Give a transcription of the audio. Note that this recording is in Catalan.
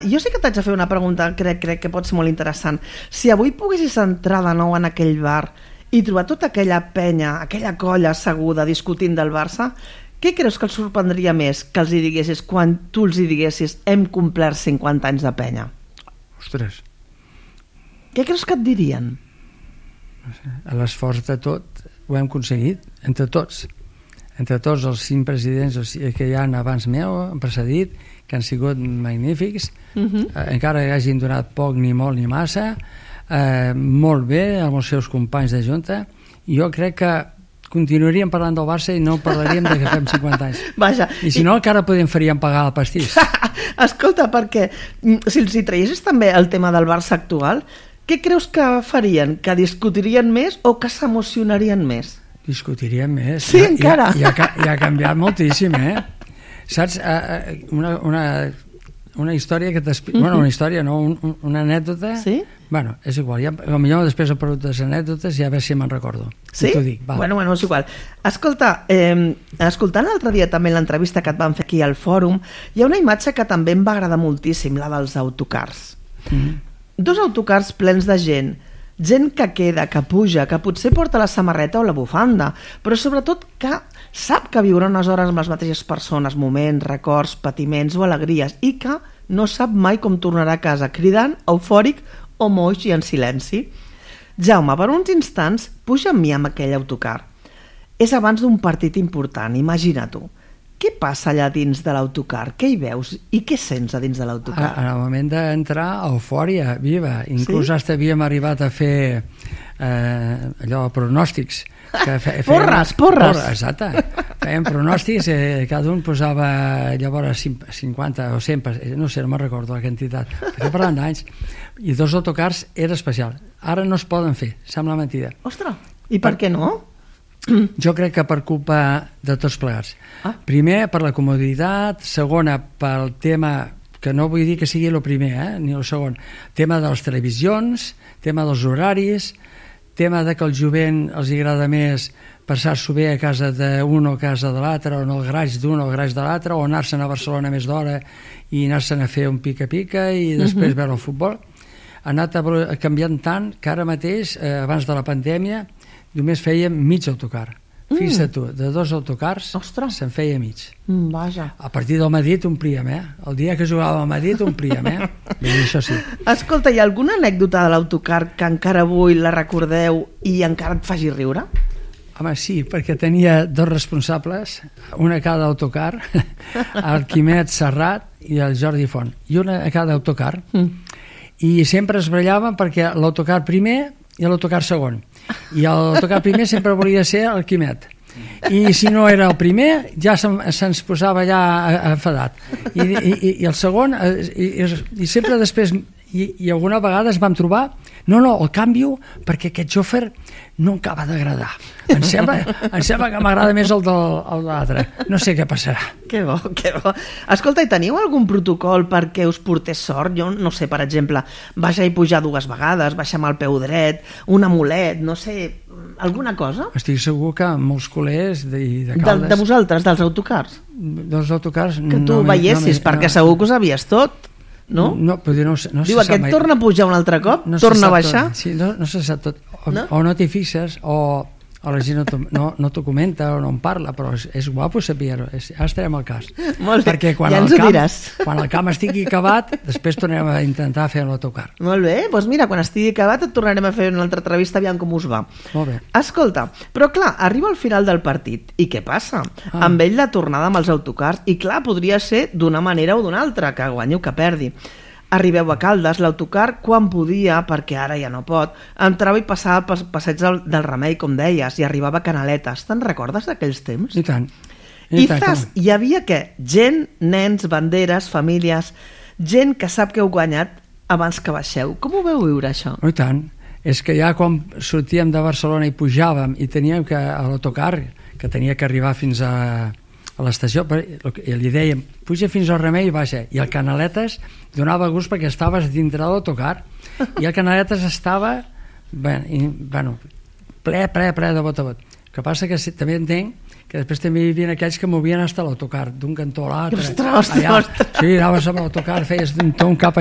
Jo sí que t'haig de fer una pregunta, crec que pot ser molt interessant. Si avui poguessis entrar de nou en aquell bar i trobar tota aquella penya, aquella colla asseguda discutint del Barça, què creus que els sorprendria més que els hi diguessis quan tu els hi diguessis hem complert 50 anys de penya? Ostres. Què creus que et dirien? No sé, a l'esforç de tot ho hem aconseguit, entre tots els 5 presidents que hi ha abans meu, han precedit, que han sigut magnífics, encara que hagin donat poc, ni molt, ni massa, molt bé amb els seus companys de junta. Jo crec que continuaríem parlant del Barça i no parlaríem de que fem 50 anys. Vaja, I si no, encara faríem pagar el pastís. Escolta, perquè si els hi traguessis també el tema del Barça actual, què creus que farien? Que discutirien més o que s'emocionarien més? Discutiríem més. Sí, encara. I ha canviat moltíssim, Saps? Una història que t'explico... Bueno, una història, no, una anècdota. Sí? Bueno, és igual, potser després he perdut les anècdotes i a veure si me'n recordo. Sí? T'ho dic, va. Bueno, és igual. Escolta, escoltant l'altre dia també l'entrevista que et van fer aquí al fòrum, hi ha una imatge que també em va agradar moltíssim, la dels autocars. 2 autocars plens de gent que queda, que puja, que potser porta la samarreta o la bufanda, però sobretot que sap que viurà unes hores amb les mateixes persones, moments, records, patiments o alegries, i que no sap mai com tornarà a casa, cridant, eufòric o moix i en silenci. Jaume, per uns instants, puja amb mi amb aquell autocar. És abans d'un partit important, imagina tu. Què passa allà dins de l'autocar? Què hi veus i què sents a dins de l'autocar? En el moment d'entrar, eufòria viva. Inclús hasta havíem arribat a fer allò, pronòstics. Porres! Exacte. Fèiem pronòstics, cada un posava llavors 50 o 100, no sé, no me'n recordo la quantitat, perquè parlant d'anys, i 2 autocars era especial. Ara no es poden fer, sembla mentida. Ostres, i per què no? Jo crec que per culpa de tots plegats. Primer, per la comoditat. Segona, pel tema, que no vull dir que sigui el primer, ni el segon, tema de les televisions, tema dels horaris, tema de que al jovent els agrada més passar-s'ho bé a casa d'un o a casa de l'altre, o en el garatge d'un o al garatge de l'altre, o anar-se'n a Barcelona més d'hora i anar-se'n a fer un pica-pica i després veure el futbol. Ha anat canviant tant que ara mateix, abans de la pandèmia, només fèiem mig autocar. Fixa't tu, de 2 autocars se'n feia mig. Vaja. A partir del Madrid omplíem, El dia que jugàvem al Madrid omplíem, Això sí. Escolta, hi ha alguna anècdota de l'autocar que encara avui la recordeu i encara et faci riure? Home, sí, perquè tenia 2 responsables, una a cada autocar, el Quimet Serrat i el Jordi Font, i una a cada autocar. I sempre es barallaven perquè l'autocar primer i l'autocar segon. I l'autocar primer sempre volia ser el Quimet. I si no era el primer, ja se'ns posava allà enfadat. I el segon, i sempre després, i alguna vegada es vam trobar, no, el canvio perquè aquest xòfer no em acaba d'agradar. Em sembla que m'agrada més el de l'altre. No sé què passarà. Que bo, que bo. Escolta, i teniu algun protocol perquè us portés sort? Jo no sé, per exemple, baixar i pujar 2 vegades, baixar amb el peu dret, un amulet, no sé, alguna cosa? Estic segur que molts col·legs de Caldes... De vosaltres, dels autocars? Dels autocars... Que tu veiessis, perquè segur que ho sabies tot. No? No, però no diu, aquest torna a pujar un altre cop, torna a baixar. Sí, no se sap tot. O no t'hi fixes, o la gent no t'ho comenta o no en parla, però és guapo saber-ho. Ara estarem al cas. Molt bé, perquè ja ens ho diràs. Quan el camp estigui acabat, després tornarem a intentar fer l'autocar. Molt bé, doncs mira, quan estigui acabat et tornarem a fer una altra entrevista, aviam com us va. Molt bé. Escolta, però clar, arriba al final del partit, i què passa? Amb ell la tornada amb els autocars, i clar, podria ser d'una manera o d'una altra, que guanyi o que perdi. Arribeu a Caldes, l'autocar, quan podia, perquè ara ja no pot, entrava i passava pel passeig del Remei, com deies, i arribava a Canaletes. Te'n recordes d'aquells temps? I tant. I hi havia què? Gent, nens, banderes, famílies, gent que sap que heu guanyat abans que baixeu. Com ho veu viure, això? I tant. És que ja quan sortíem de Barcelona i pujàvem i teníem que a l'autocar, que tenia que arribar fins a l'estació, i li dèiem puja fins al Remei i baixa, i el Canaletes donava gust perquè estaves dintre de l'autocar i el Canaletes estava ple de bot a bot. El que passa que també entenc que després també hi havia aquells que movien fins a l'autocar, d'un cantó a l'altre. Ostres. Sí, anaves amb l'autocar, feies d'un tom cap